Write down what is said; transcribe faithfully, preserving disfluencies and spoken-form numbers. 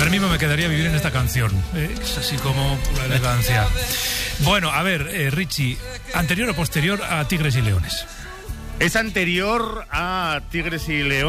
Ahora mismo me quedaría vivir en esta canción. ¿eh? Es así como pura elegancia. Bueno, a ver, eh, Richie, ¿anterior o posterior a Tigres y Leones? Es anterior a Tigres y Leones.